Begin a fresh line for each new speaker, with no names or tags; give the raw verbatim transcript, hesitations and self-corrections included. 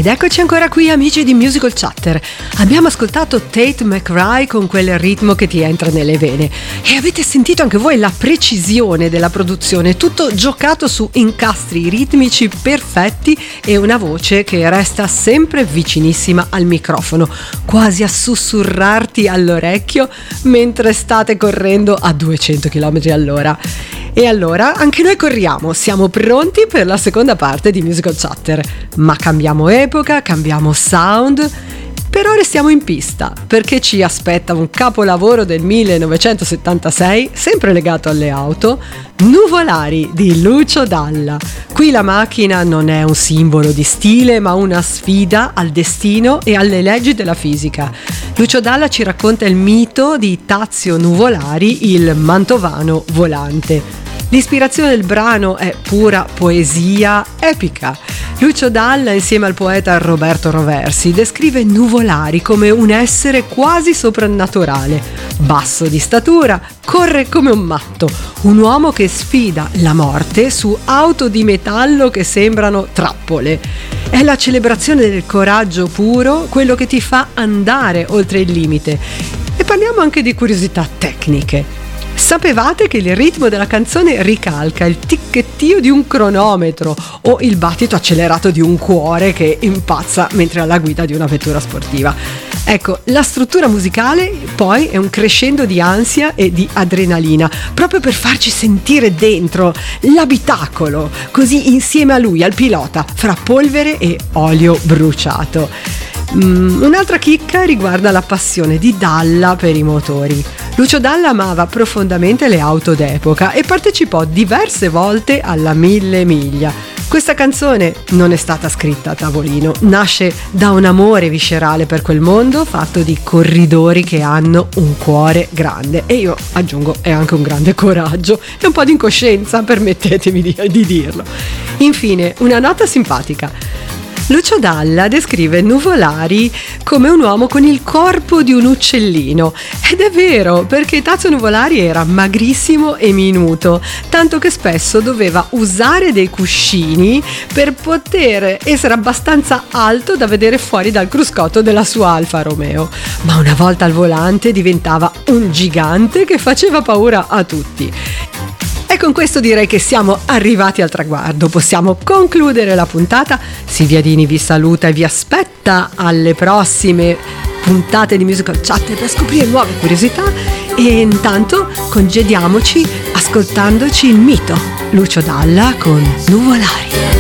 Ed eccoci ancora qui, amici di Musical Chatter. Abbiamo ascoltato Tate McRae con quel ritmo che ti entra nelle vene e avete sentito anche voi la precisione della produzione, tutto giocato su incastri ritmici perfetti e una voce che resta sempre vicinissima al microfono, quasi a sussurrarti all'orecchio mentre state correndo a duecento chilometri all'ora. E allora anche noi corriamo, siamo pronti per la seconda parte di Musical Chatter, ma cambiamo epoca, cambiamo sound, però restiamo in pista perché ci aspetta un capolavoro del millenovecentosettantasei, sempre legato alle auto, Nuvolari di Lucio Dalla. Qui la macchina non è un simbolo di stile ma una sfida al destino e alle leggi della fisica. Lucio Dalla ci racconta il mito di Tazio Nuvolari, il mantovano volante. L'ispirazione del brano è pura poesia epica. Lucio Dalla, insieme al poeta Roberto Roversi, descrive Nuvolari come un essere quasi soprannaturale, basso di statura, corre come un matto, un uomo che sfida la morte su auto di metallo che sembrano trappole. È la celebrazione del coraggio puro, quello che ti fa andare oltre il limite. E parliamo anche di curiosità tecniche. Sapevate che il ritmo della canzone ricalca il ticchettio di un cronometro o il battito accelerato di un cuore che impazza mentre è alla guida di una vettura sportiva? Ecco, la struttura musicale poi è un crescendo di ansia e di adrenalina, proprio per farci sentire dentro l'abitacolo, così insieme a lui, al pilota, fra polvere e olio bruciato. Mm, un'altra chicca riguarda la passione di Dalla per i motori. Lucio Dalla amava profondamente le auto d'epoca e partecipò diverse volte alla Mille Miglia. Questa canzone non è stata scritta a tavolino, nasce da un amore viscerale per quel mondo fatto di corridori che hanno un cuore grande e io aggiungo è anche un grande coraggio e un po' di incoscienza, permettetemi di, di dirlo. Infine, una nota simpatica. Lucio Dalla descrive Nuvolari come un uomo con il corpo di un uccellino ed è vero, perché Tazio Nuvolari era magrissimo e minuto, tanto che spesso doveva usare dei cuscini per poter essere abbastanza alto da vedere fuori dal cruscotto della sua Alfa Romeo, ma una volta al volante diventava un gigante che faceva paura a tutti. E con questo direi che siamo arrivati al traguardo, possiamo concludere la puntata. Silvia Dini vi saluta e vi aspetta alle prossime puntate di Musical Chatter per scoprire nuove curiosità e intanto congediamoci ascoltandoci il mito Lucio Dalla con Nuvolari.